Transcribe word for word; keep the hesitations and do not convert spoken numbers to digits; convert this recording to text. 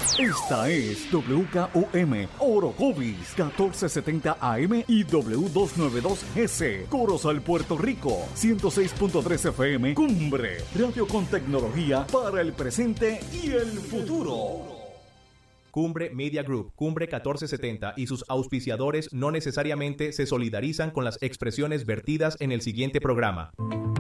Esta es W K O M Orocovis catorce setenta A M y W doscientos noventa y dos G C Corozal, Puerto Rico. ciento seis punto tres F M Cumbre, radio con tecnología para el presente y el futuro. Cumbre Media Group, Cumbre catorce setenta y sus auspiciadores no necesariamente se solidarizan con las expresiones vertidas en el siguiente programa.